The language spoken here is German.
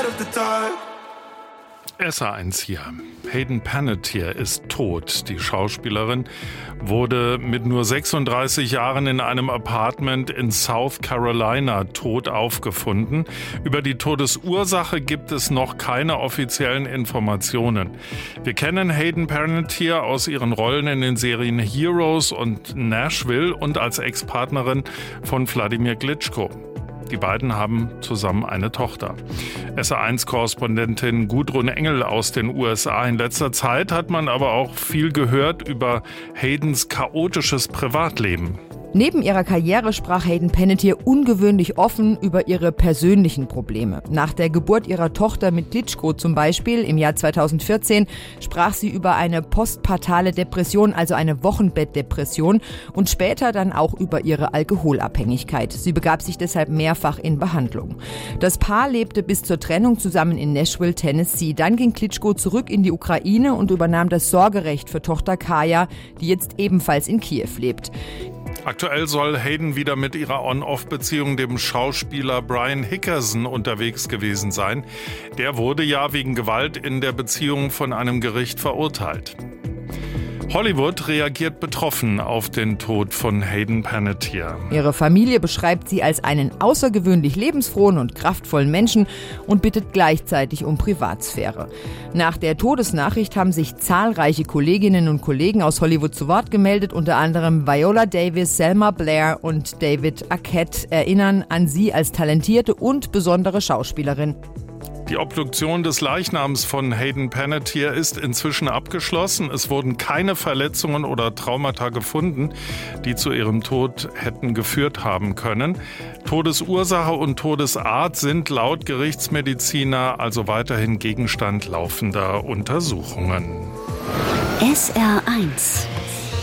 SR1 hier. Hayden Panettiere ist tot. Die Schauspielerin wurde mit nur 36 Jahren in einem Apartment in South Carolina tot aufgefunden. Über die Todesursache gibt es noch keine offiziellen Informationen. Wir kennen Hayden Panettiere aus ihren Rollen in den Serien Heroes und Nashville und als Ex-Partnerin von Wladimir Klitschko. Die beiden haben zusammen eine Tochter. SR1-Korrespondentin Gudrun Engel aus den USA. In letzter Zeit hat man aber auch viel gehört über Haydens chaotisches Privatleben. Neben ihrer Karriere sprach Hayden Panettiere ungewöhnlich offen über ihre persönlichen Probleme. Nach der Geburt ihrer Tochter mit Klitschko zum Beispiel im Jahr 2014 sprach sie über eine postpartale Depression, also eine Wochenbettdepression, und später dann auch über ihre Alkoholabhängigkeit. Sie begab sich deshalb mehrfach in Behandlung. Das Paar lebte bis zur Trennung zusammen in Nashville, Tennessee. Dann ging Klitschko zurück in die Ukraine und übernahm das Sorgerecht für Tochter Kaja, die jetzt ebenfalls in Kiew lebt. Aktuell soll Hayden wieder mit ihrer On-Off-Beziehung dem Schauspieler Brian Hickerson unterwegs gewesen sein. Der wurde ja wegen Gewalt in der Beziehung von einem Gericht verurteilt. Hollywood reagiert betroffen auf den Tod von Hayden Panettiere. Ihre Familie beschreibt sie als einen außergewöhnlich lebensfrohen und kraftvollen Menschen und bittet gleichzeitig um Privatsphäre. Nach der Todesnachricht haben sich zahlreiche Kolleginnen und Kollegen aus Hollywood zu Wort gemeldet, unter anderem Viola Davis, Selma Blair und David Arquette erinnern an sie als talentierte und besondere Schauspielerin. Die Obduktion des Leichnams von Hayden Panettiere ist inzwischen abgeschlossen. Es wurden keine Verletzungen oder Traumata gefunden, die zu ihrem Tod hätten geführt haben können. Todesursache und Todesart sind laut Gerichtsmediziner also weiterhin Gegenstand laufender Untersuchungen. SR1